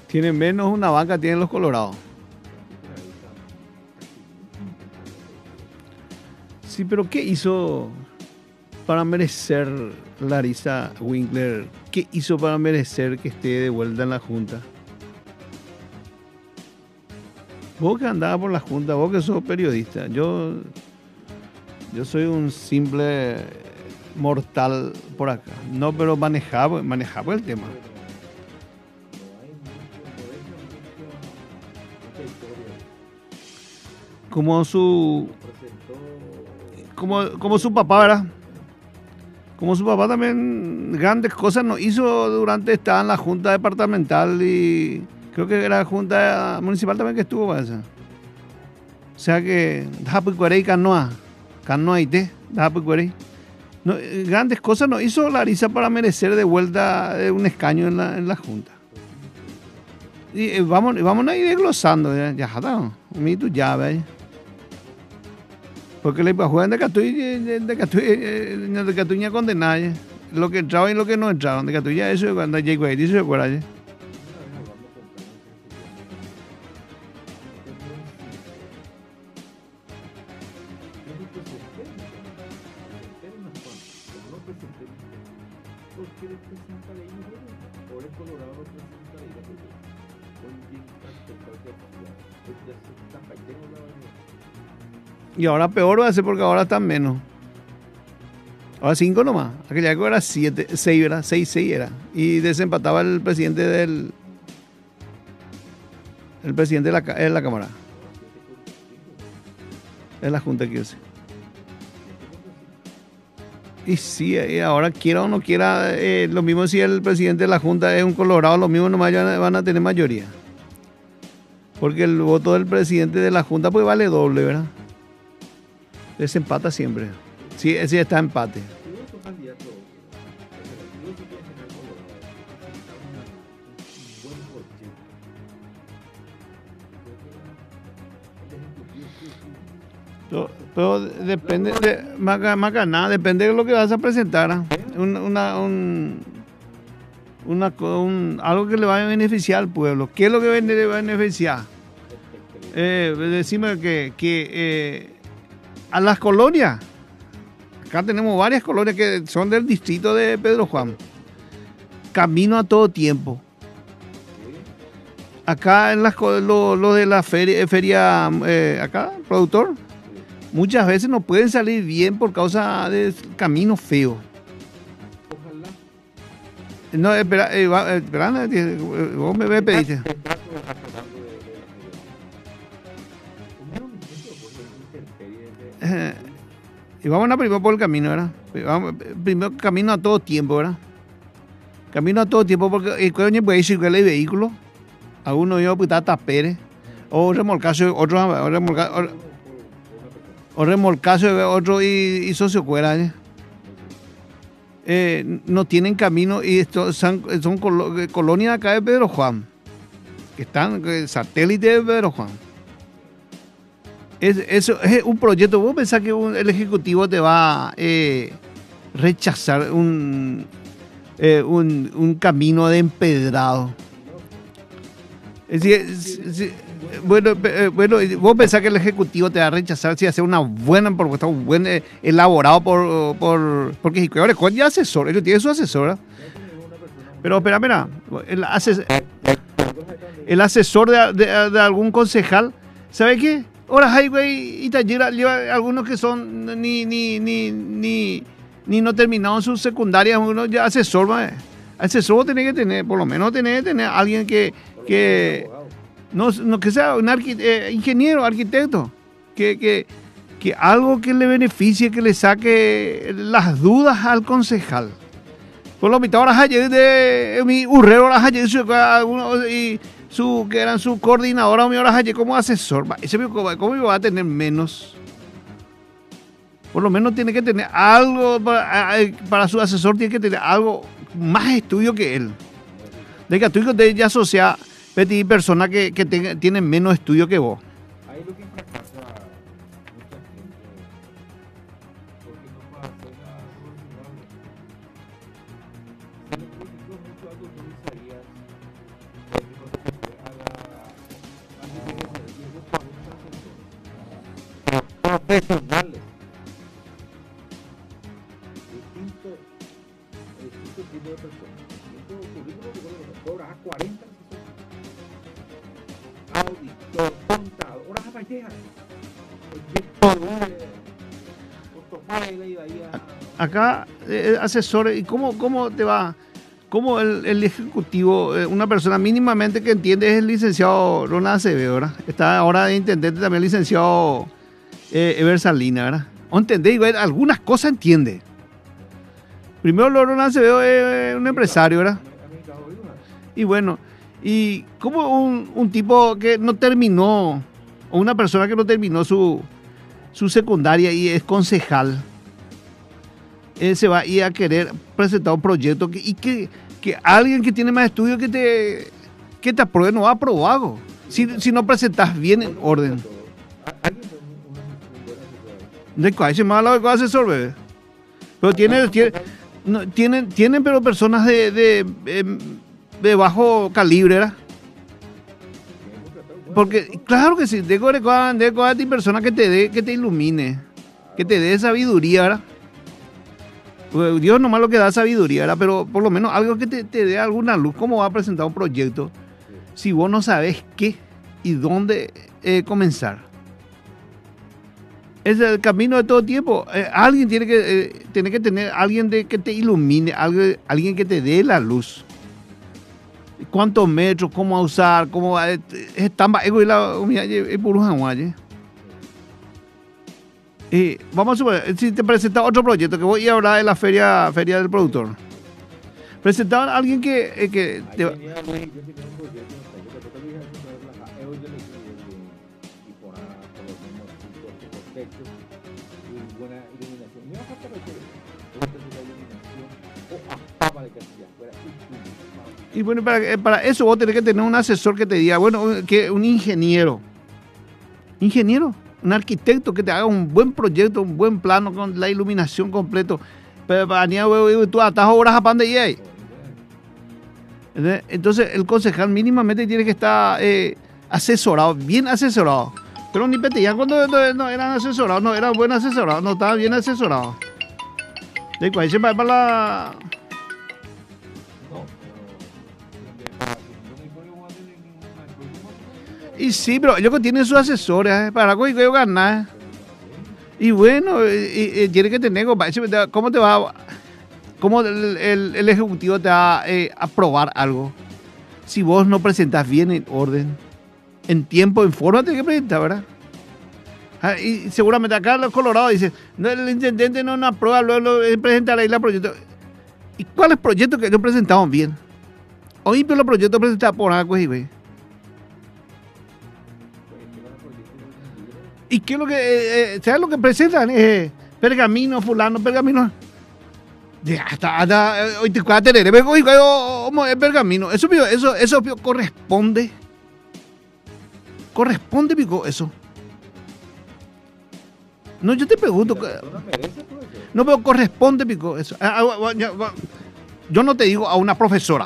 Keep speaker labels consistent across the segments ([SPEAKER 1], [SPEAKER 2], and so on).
[SPEAKER 1] Tienen menos una banca, tienen los Colorados. Sí, pero ¿qué hizo para merecer Larissa Winkler? ¿Qué hizo para merecer que esté de vuelta en la Junta? Vos que andabas por la Junta, vos que sos periodista, yo soy un simple mortal por acá. No, pero manejaba el tema. Como su, como su papá, ¿verdad? Como su papá también grandes cosas nos hizo durante estaba en la Junta Departamental y creo que era la Junta Municipal también que estuvo para eso. O sea que Dapucuarey Canoa Ite, Dapucuarey. No, grandes cosas nos hizo Larissa para merecer de vuelta un escaño en la Junta. Y vamos a ir desglosando, ya está, mi tu llave. Porque le juegan de Catuña condenada, lo que entraban y lo que no entraron, de Catuña eso cuando llegó ahí, dice por ahí. Y ahora peor va a ser porque ahora están menos. Ahora 5 nomás. Aquella época era 7, 6, ¿verdad? 6 era. Y desempataba el presidente de la Cámara. Es la Junta, quiero decir. Y sí, ahora quiera o no quiera, lo mismo si el presidente de la Junta es un colorado, lo mismo nomás ya van a tener mayoría. Porque el voto del presidente de la Junta pues vale doble, ¿verdad? Desempata siempre. Sí, ese está empate. Pero depende, más que nada, depende de lo que vas a presentar. Algo que le va a beneficiar al pueblo. ¿Qué es lo que le va a beneficiar? Decime que a las colonias. Acá tenemos varias colonias que son del distrito de Pedro Juan. Camino a todo tiempo. Acá en lo de la feria acá, productor, muchas veces no pueden salir bien por causa del camino feo. No, espera, vos me pediste. Y vamos a primero por el camino, ¿verdad? Primero camino a todo tiempo, ¿verdad? Camino a todo tiempo porque el coño puede circular el vehículo. A uno yo pues tapere. O remolcazo, otro remolcazo, otro y socio cuera. No tienen camino y estos son colonias acá de Pedro Juan. Que están satélites de Pedro Juan. Eso es un proyecto. ¿Vos pensás que el Ejecutivo te va a rechazar un camino de empedrado? Es decir, bueno, vos pensás que el Ejecutivo te va a rechazar si hace una buena propuesta, un buen elaborado porque Jicoya ya asesor, ellos tienen su asesora. Pero espera, el asesor de algún concejal, ¿sabe qué? Ahora hay güey y lleva algunos que son ni no terminaron su secundaria, uno ya asesor, asesor vos tenés que tener, por lo menos tenés que tener alguien que no que sea un ingeniero, arquitecto, que algo que le beneficie, que le saque las dudas al concejal. Por lo mitad ahora ayer de mi urrero ahora ayer y que eran su coordinadora o mi hora ayer como asesor. ¿Cómo iba a tener menos? Por lo menos tiene que tener algo para su asesor, tiene que tener algo más estudio que él. De que tú te ya asocia pedir personas que tienen menos estudio que vos. Ahí lo que fracasa mucha gente, porque no pasa nada solucionable. Se le criticó mucho a Dr. Isaías,
[SPEAKER 2] profesionales. Distinto tipo de personas. Distinto currículo que cobras a 40 auditor, contador, horas a vallejas.
[SPEAKER 1] Acá, asesores, ¿y cómo te va? ¿Cómo el ejecutivo, una persona mínimamente que entiende es el licenciado Ronald Acevedo, ¿verdad? Está ahora de intendente también el licenciado Eber Salina, ¿verdad? ¿O entendés? Igual, algunas cosas entiende. Primero Ronald Acevedo es un empresario, ¿verdad? Y bueno, y como un tipo que no terminó, o una persona que no terminó su secundaria y es concejal, se va a ir a querer presentar un proyecto que alguien que tiene más estudios que te apruebe no va a aprobar. Si no presentas bien en orden. ¿De cuál se llama la asesor, bebé? Pero tienen pero personas de bajo calibre, ¿verdad? Porque, claro que sí, de personas que te ilumine, que te dé sabiduría, ¿verdad? Porque Dios nomás lo que da sabiduría, ¿verdad? Pero por lo menos algo que te dé alguna luz. ¿Cómo va a presentar un proyecto si vos no sabés qué y dónde comenzar? Es el camino de todo tiempo. Alguien tiene que tener alguien que te ilumine, alguien que te dé la luz. ¿Cuántos metros? ¿Cómo usar? ¿Cómo estamba? Vamos a suponer, si te presenta otro proyecto, que voy a hablar de la feria del productor. Presentaban a alguien que y bueno, para eso vos tenés que tener un asesor que te diga, bueno, que un ingeniero, un arquitecto que te haga un buen proyecto, un buen plano con la iluminación completo. Pero tú atas horas a pan de ahí. Entonces el concejal mínimamente tiene que estar asesorado, bien asesorado. Pero ni peteían cuando no eran asesorados, no eran buen asesorados, no estaban bien asesorados. De cuál se va para la... Y sí, pero ellos tienen sus asesores, para que ganar. Y bueno, tiene que tener, ¿cómo te va? ¿Cómo el ejecutivo te va a aprobar algo? Si vos no presentás bien en orden, en tiempo, en forma, tenés que presentar, ¿verdad? Y seguramente acá los colorados dicen, no, el intendente no aprueba, luego presenta la isla proyecto. ¿Y cuáles proyectos que ellos presentaban bien? Hoy, pero los proyectos presentados por algo, güey. ¿Y qué es lo que, sabes lo que presentan? Pergamino, fulano, pergamino. Ya está, hoy te cuesta tener, es pergamino. Eso corresponde. Corresponde, pico, eso. No, yo te pregunto. No, pero corresponde, pico, eso. Yo no te digo a una profesora.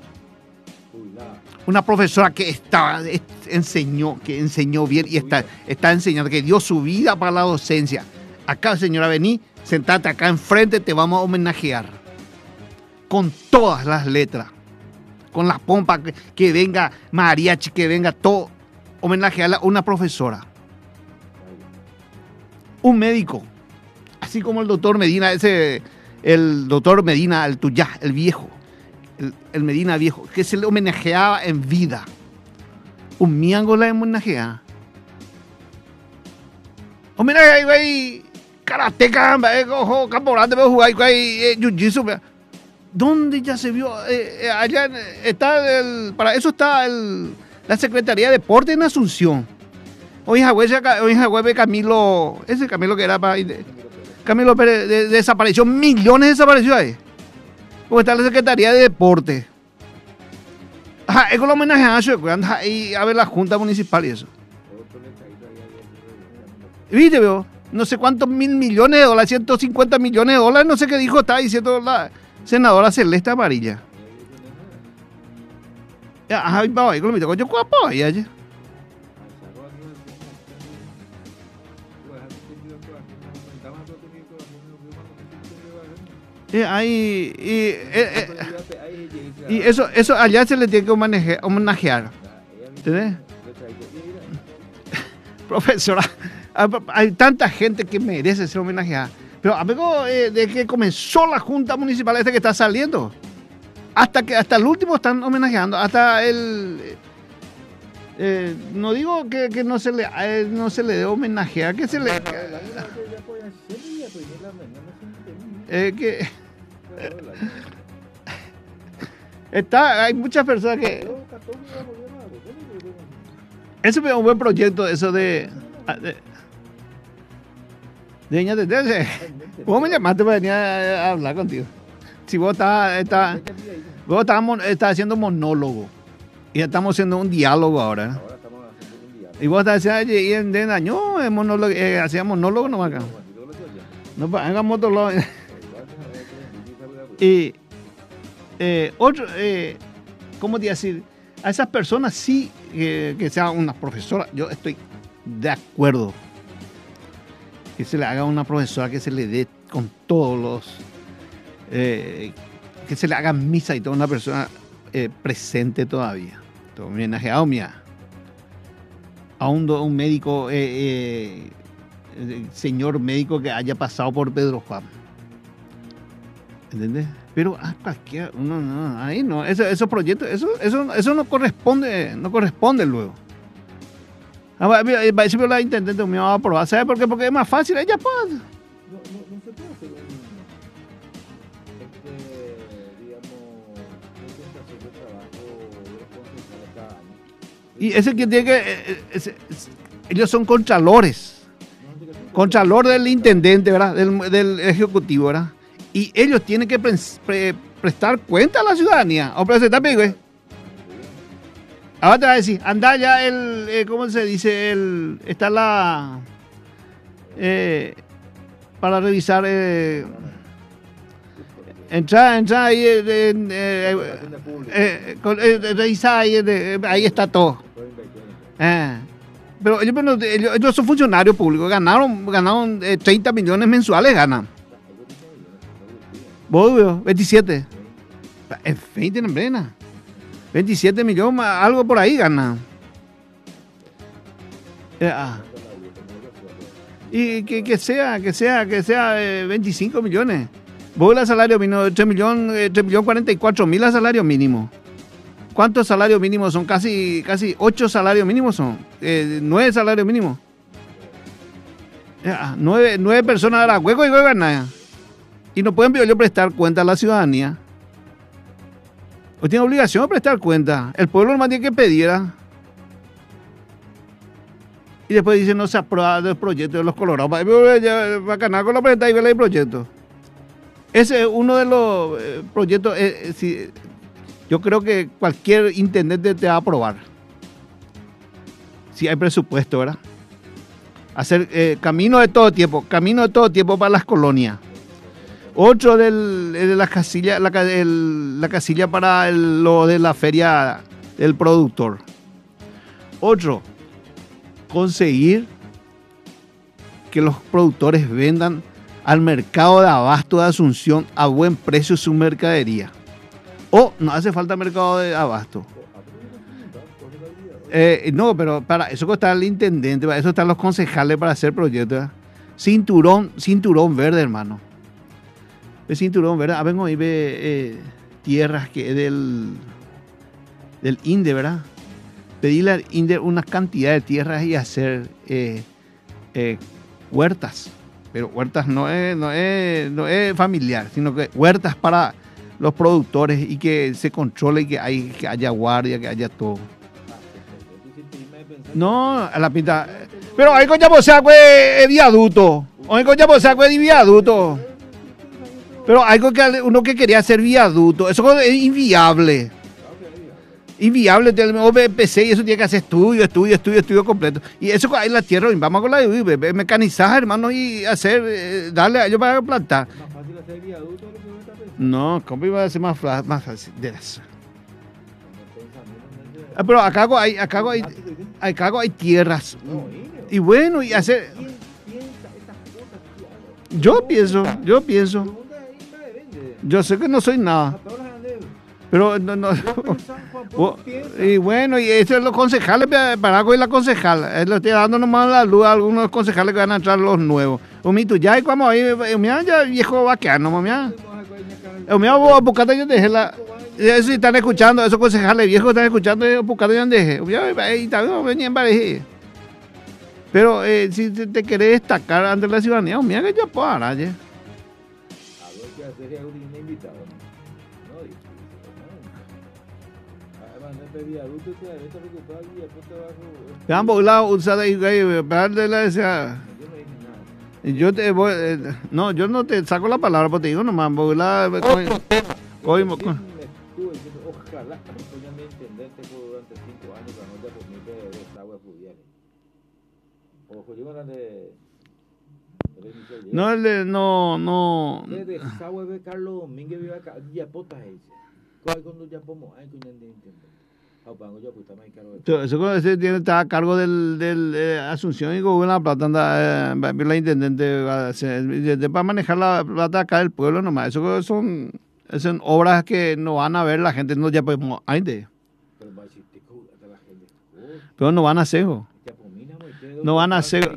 [SPEAKER 1] Una profesora que enseñó bien y está enseñando, que dio su vida para la docencia. Acá, señora, vení, sentate acá enfrente, te vamos a homenajear. Con todas las letras. Con las pompas, que venga mariachi, que venga todo. Homenajearla a una profesora. Un médico. Así como el doctor Medina, el doctor Medina, el Tuyá, el viejo. El Medina viejo, que se le homenajeaba en vida. Un miango la homenajeaba. Homenaje, güey, karateca, ojo, camporante, jugar, güey, jiu-jitsu. ¿Dónde ya se vio? Allá está para eso está la Secretaría de Deporte en Asunción. Hoy Jagüey Camilo, ese Camilo que era para Camilo Pérez, desapareció, millones desapareció ahí. Porque está la Secretaría de Deporte. Ajá, es con el homenaje a eso, y a ver la Junta Municipal y eso. ¿Viste, veo? No sé cuántos millones de dólares, 150 millones de dólares, no sé qué dijo, estaba diciendo la senadora Celeste Amarilla. Ajá, y para ahí, yo cuapo ahí, Y eso allá se le tiene que homenajear. ¿Entendés? Profesora, hay tanta gente que merece ser homenajeada. Pero amigo, de que comenzó la Junta Municipal que está saliendo, hasta el último están homenajeando, hasta no digo que no se le dé homenaje, que se le que hay muchas personas que eso es un buen proyecto, eso de vos me llamaste para venir a hablar contigo. Si vos estás haciendo monólogo y estamos haciendo un diálogo ahora.
[SPEAKER 2] Ahora estamos haciendo un diálogo.
[SPEAKER 1] Y vos estás haciendo y en año hacía monólogo nomás acá. No hagamos monólogo. Y otro, ¿cómo te decir? A esas personas sí que sea una profesora, yo estoy de acuerdo. Que se le haga una profesora, que se le dé con todos los... que se le haga misa y toda una persona presente todavía. Todo homenajeado, mira. A un médico, señor médico que haya pasado por Pedro Juan. ¿Entendés? Pero a cualquiera, no, ahí no, esos proyectos, eso no corresponde luego. Siempre la intendente me va a aprobar, ¿sabes por qué? Porque es más fácil, ella puede.
[SPEAKER 2] No se puede hacer digamos, una sensación de trabajo de los concejales cada año.
[SPEAKER 1] Y ese que tiene que, ellos son contralores, contralor del intendente, ¿verdad? Del ejecutivo, ¿verdad? Y ellos tienen que prestar cuenta a la ciudadanía, o presentar, güey. Ahora te va a decir, anda ya ¿cómo se dice? Está para revisar, entra ahí, revisa ahí está todo. Pero ellos son funcionarios públicos, ganaron 30 millones mensuales, ganan. ¿Vos veo? 27. Es 20 en plena. 27 millones, algo por ahí gana. Y que sea 25 millones. Vos el salario mínimo, 3 millones 44 mil a salario mínimo. ¿Cuántos salarios mínimos son? Casi 8 salarios mínimos son. 9 salarios mínimos. 9 personas a la hueco y ganan. Y no pueden prestar cuenta a la ciudadanía. O tiene obligación de prestar cuenta. El pueblo nomás tiene que pedir. Y después dice no se aprueba el proyecto de los colorados. Va a ganar con la presta y ver el proyecto. Ese es uno de los proyectos. Yo creo que cualquier intendente te va a aprobar. Si hay presupuesto, ¿verdad? Hacer camino de todo tiempo para las colonias. Otro de la casilla, la casilla para lo de la feria del productor. Otro, conseguir que los productores vendan al mercado de abasto de Asunción a buen precio su mercadería. O no hace falta mercado de abasto. No, pero para eso está el intendente, para eso están los concejales para hacer proyectos. Cinturón verde, hermano. El cinturón, ¿verdad? Vengo y ve tierras que del INDE, ¿verdad? Pedirle al INDE una cantidad de tierras y hacer huertas. Pero huertas no es familiar, sino que huertas para los productores y que se controle y que haya guardia, que haya todo. No, a la pinta. Pero hay que ya viaducto. Hay que ya viaducto. Pero algo que uno que quería hacer viaducto, eso es inviable. Inviable, OBPC y eso tiene que hacer estudio completo. Y eso ahí en la tierra, vamos con la mecanizar, hermano, y darle a ellos para plantar.
[SPEAKER 2] ¿Más fácil hacer viaducto?
[SPEAKER 1] No, ¿cómo iba a ser más fácil de eso? Pero acá hay tierras. Y bueno, y hacer... Yo pienso. Yo sé que no soy nada. Pero no. Y bueno, y eso es los concejales, Paraco y la concejala. Le estoy dando nomás la luz a algunos concejales que van a entrar los nuevos. Umito, ya y como ahí, mira, ya viejo vaqueano, mira. Mira, vos, Pucata, yo dejé la. Eso están escuchando, esos concejales viejos están escuchando, Pucata, yo dejé. Y también venía en pareja. Pero si te querés destacar ante la ciudadanía, mira que ya puedo hablar, ya. Ambos lados usada y para de la esa. Yo te voy, no, yo no te saco la palabra, porque te digo nomás, ojalá
[SPEAKER 2] ojalá puedan entenderte durante 5 años la nota por mí de desagües fluviales. Ojo, yo
[SPEAKER 1] no.
[SPEAKER 2] De desagüe de Carlos Domínguez vive acá, ya potas ese. Cuando ya podemos, ay, que no entiendo.
[SPEAKER 1] Eso tiene, está a cargo del Asunción y Gobierno la Plata, anda, la intendente para manejar la plata acá del pueblo nomás. Eso son obras que no van a ver la gente, no ya podemos, pero no van a hacer, no van a hacer.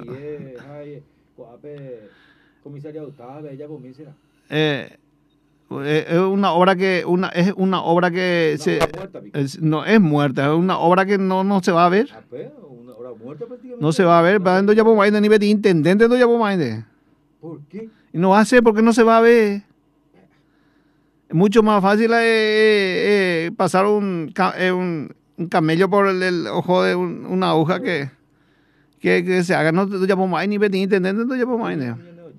[SPEAKER 1] Es una obra que no es muerta, es una obra que no se va a ver. No se va a ver, para ya podemos ir de nivel de intendente, ya podemos ir.
[SPEAKER 2] ¿Por qué?
[SPEAKER 1] Y no va a ser porque no se va a ver. Es mucho más fácil pasar un camello por el ojo de una aguja que se haga. No ya podemos ir nivel de intendente, ya podemos ir.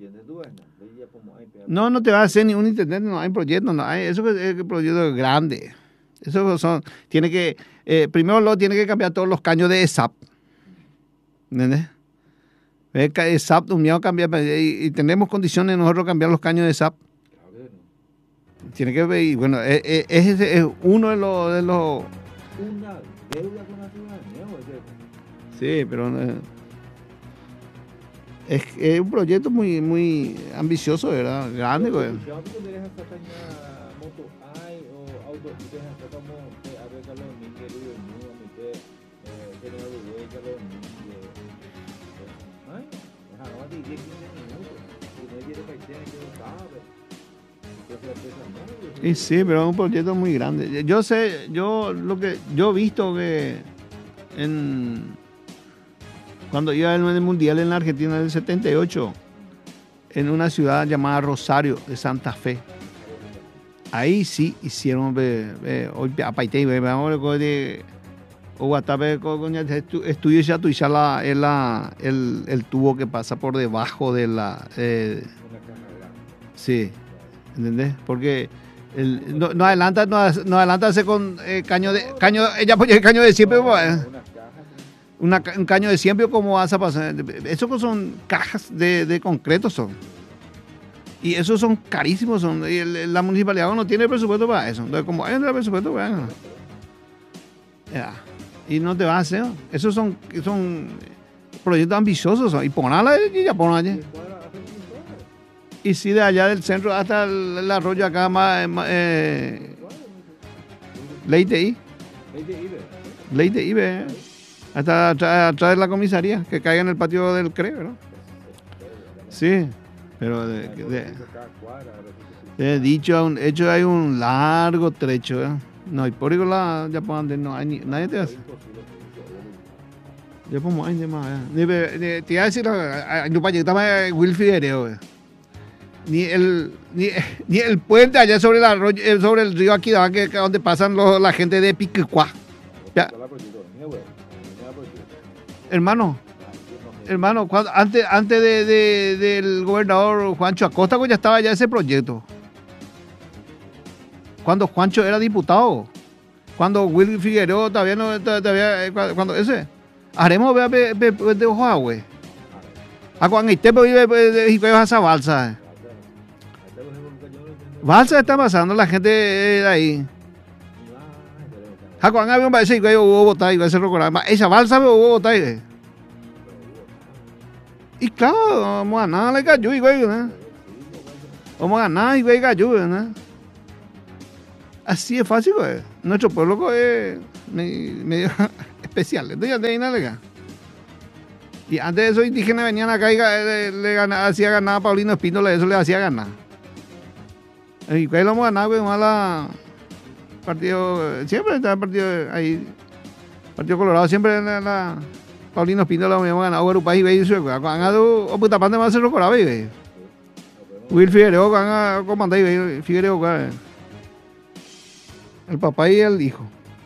[SPEAKER 1] No te va a hacer ni un intendente, no hay proyectos, no hay, eso es un proyecto grande. Eso tiene que, primero tiene que cambiar todos los caños de ESAP. ¿Entendés? ESAP, cambiar, y tenemos condiciones nosotros cambiar los caños de ESAP. Tiene que ver, y bueno, ese es uno de los.
[SPEAKER 2] Una deuda con la ciudadanía,
[SPEAKER 1] sí, pero. Es un proyecto muy ambicioso, ¿verdad? Grande, güey. Y sí, pero es un proyecto muy grande. Yo sé, lo que yo he visto que cuando iba al Mundial en la Argentina del 78, en una ciudad llamada Rosario de Santa Fe. Ahí sí hicieron estudios ya el tubo que pasa por debajo de la sí, ¿entendés? Porque no adelantarse con caño ella pone el caño de siempre, un caño de siempre, ¿cómo vas a pasar? Esos son cajas de concreto son. Y esos son carísimos. Y la municipalidad no tiene presupuesto para eso. Entonces, como hay un presupuesto, bueno. Y no te va a hacer. Esos son proyectos ambiciosos. Y ponala y ya ponla allí. Y si de allá del centro hasta el arroyo acá más Leite Ibe. Hasta atrás de la comisaría, que caiga en el patio del CRE, ¿no? Sí, pero de dicho a un hecho hay un largo trecho, ¿eh? No, y por igual ya por donde no hay nadie te hace. Ya podemos ir de más, te iba a decir, no para llegar Will Figuereo, ni el puente allá sobre el arroyo, sobre el río aquí, que donde pasan la gente de Piquecuá. Hermano, antes del gobernador Juancho Acosta, pues ya estaba ya ese proyecto. Cuando Juancho era diputado, cuando Will Figueroa todavía cuando ese, haremos de Huawei. A cuando usted vive de esa balsa. Balsa está pasando la gente de ahí. Juan había un país que hubo botar y ese recordar, esa balsa hubo botar. Y claro, vamos a ganar la cayó y güey, ¿no? Vamos a ganar y güey cayó, ¿no? Así es fácil, pues. Nuestro pueblo es medio especial. Entonces ya te viene acá. Y antes de esos indígenas venían acá y hacía ganar a Paulino Espíndola, eso le hacía ganar. ¿Y cuál lo hemos ganado? Pues mala partido, siempre está el partido ahí, Partido Colorado, siempre en Paulino Espíndola hemos ganado Guarupá y Bello, han ganado o puta pande más Cerro Corabe, güey. Will Figueroa, han comandado y Figueroa, el papá y el hijo.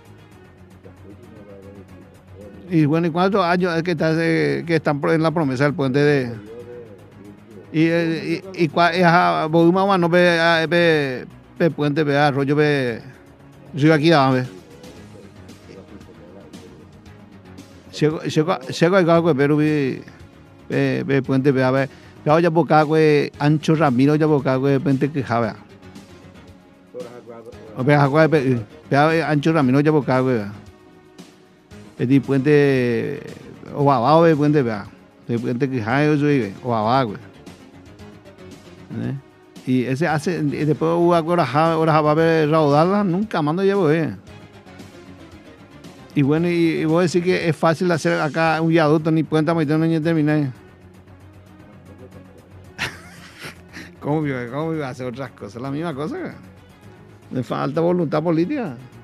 [SPEAKER 1] Y bueno, ¿y cuántos años es que están en la promesa del puente de... Y Boduma no pe puente, pe arroyo, pe... Yo aquí dame. Llego al cargo, pero pe puente, pe ave. Pero ya boca, güey, Ancho Ramiro, ya boca, güey, puente que jave. Pe Ancho Ramiro, ya boca, güey. Petit puente Obabao, ve puente, vea. El puente que hay, güey, Obabao, güey. Y ese hace, y después hubo horas va a ver raudarla, nunca mando llevo, Y bueno, y voy a decir que es fácil hacer acá un viaducto, ni puente, no ni terminar. ¿Cómo iba a hacer otras cosas? La misma cosa, güey. Me falta voluntad política.